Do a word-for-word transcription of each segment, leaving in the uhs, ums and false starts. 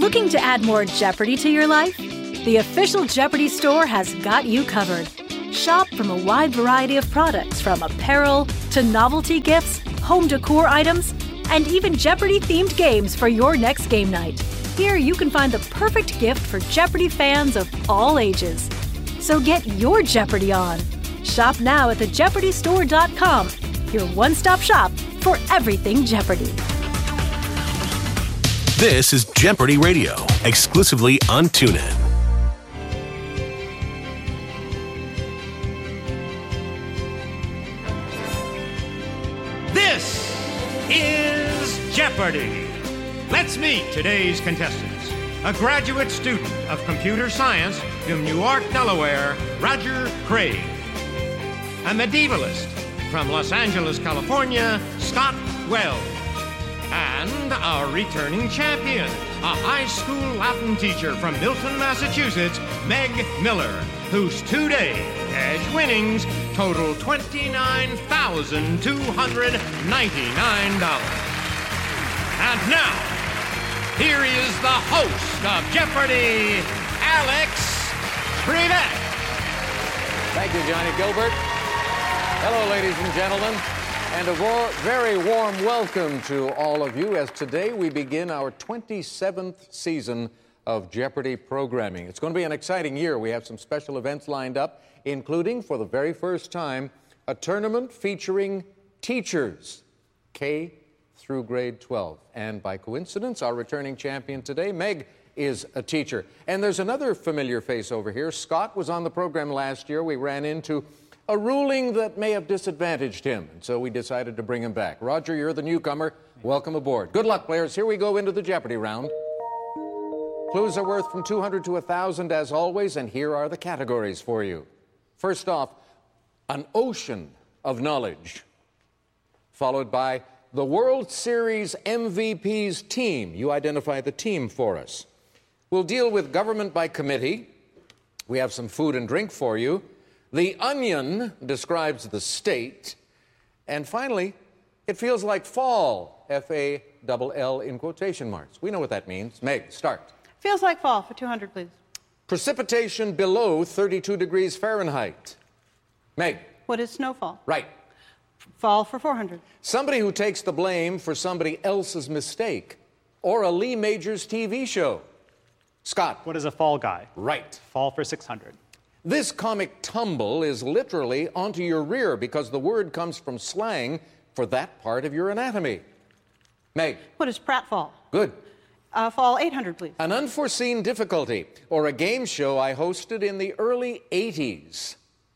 Looking to add more Jeopardy to your life? The official Jeopardy store has got you covered. Shop from a wide variety of products, from apparel to novelty gifts, home decor items, and even Jeopardy-themed games for your next game night. Here you can find the perfect gift for Jeopardy fans of all ages. So get your Jeopardy on. Shop now at the jeopardy store dot com, your one-stop shop for everything Jeopardy. This is Jeopardy Radio, exclusively on TuneIn. This is Jeopardy! Let's meet today's contestants. A graduate student of computer science from Newark, Delaware, Roger Craig. A medievalist from Los Angeles, California, Scott Wells. And our returning champion, a high school Latin teacher from Milton, Massachusetts, Meg Miller, whose two-day cash winnings total twenty-nine thousand two hundred ninety-nine dollars. And now, here is the host of Jeopardy, Alex Trebek. Thank you, Johnny Gilbert. Hello, ladies and gentlemen, and a vo- very warm welcome to all of you as today we begin our twenty-seventh season of Jeopardy programming. It's going to be an exciting year. We have some special events lined up, including, for the very first time, a tournament featuring teachers, K through grade twelve. And by coincidence, our returning champion today, Meg, is a teacher. And there's another familiar face over here. Scott was on the program last year. We ran into a ruling that may have disadvantaged him, and so we decided to bring him back. Roger, you're the newcomer. Welcome aboard. Good luck, players. Here we go into the Jeopardy round. Clues are worth from two hundred to one thousand, as always, and here are the categories for you. First off, an ocean of knowledge, followed by the World Series M V P's team. You identify the team for us. We'll deal with government by committee. We have some food and drink for you. The Onion describes the state. And finally, it feels like fall, F A L L in quotation marks. We know what that means. Meg, start. Feels like fall for two hundred, please. Precipitation below thirty-two degrees Fahrenheit. Meg. What is snowfall? Right. Fall for four hundred. Somebody who takes the blame for somebody else's mistake, or a Lee Majors T V show. Scott. What is a fall guy? Right. Fall for six hundred. This comic tumble is literally onto your rear because the word comes from slang for that part of your anatomy. Meg. What is pratfall? Good. Uh, fall eight hundred, please. An unforeseen difficulty, or a game show I hosted in the early eighties.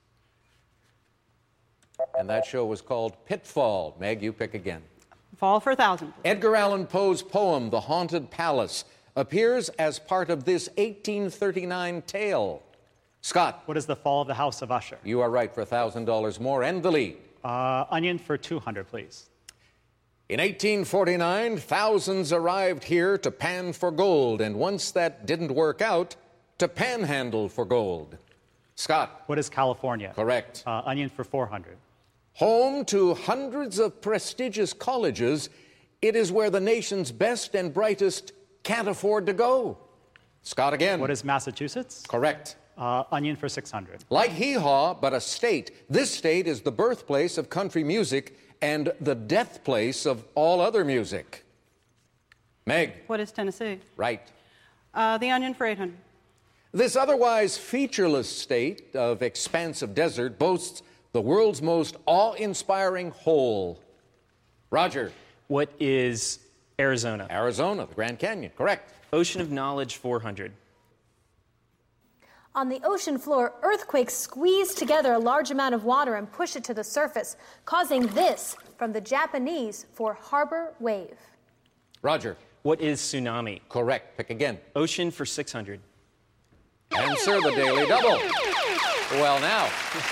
And that show was called Pitfall. Meg, you pick again. Fall for one thousand, please. Edgar Allan Poe's poem, The Haunted Palace, appears as part of this eighteen thirty-nine tale. Scott. What is the fall of the House of Usher? You are right for one thousand dollars more and the lead. Uh, onion for two hundred, please. In eighteen forty-nine, thousands arrived here to pan for gold, and once that didn't work out, to panhandle for gold. Scott. What is California? Correct. Uh, onion for four hundred. Home to hundreds of prestigious colleges, it is where the nation's best and brightest can't afford to go. Scott again. What is Massachusetts? Correct. Uh, onion for six hundred. Like Hee-Haw, but a state. This state is the birthplace of country music and the death place of all other music. Meg. What is Tennessee? Right. Uh, the Onion for eight hundred. This otherwise featureless state of expansive desert boasts the world's most awe-inspiring hole. Roger. What is Arizona? Arizona, the Grand Canyon. Correct. Ocean of Knowledge, four hundred. On the ocean floor, earthquakes squeeze together a large amount of water and push it to the surface, causing this from the Japanese for harbor wave. Roger. What is tsunami? Correct. Pick again. Ocean for six hundred. Answer the Daily Double. Well, now.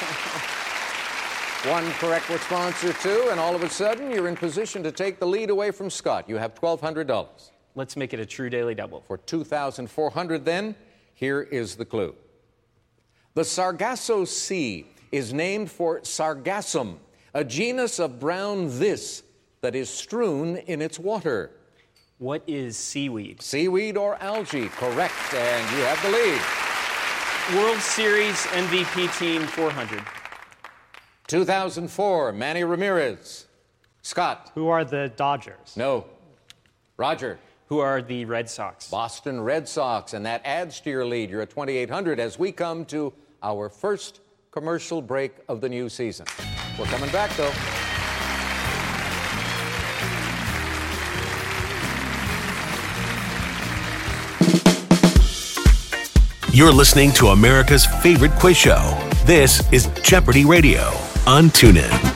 One correct response or two, and all of a sudden you're in position to take the lead away from Scott. You have twelve hundred dollars. Let's make it a true Daily Double. For two thousand four hundred dollars then, here is the clue. The Sargasso Sea is named for Sargassum, a genus of brown this that is strewn in its water. What is seaweed? Seaweed or algae, correct, and you have the lead. World Series M V P team, four hundred. two thousand four, Manny Ramirez. Scott. Who are the Dodgers? No. Roger. Who are the Red Sox? Boston Red Sox, and that adds to your lead. You're at twenty-eight hundred as we come to our first commercial break of the new season. We're coming back, though. You're listening to America's favorite quiz show. This is Jeopardy Radio on TuneIn.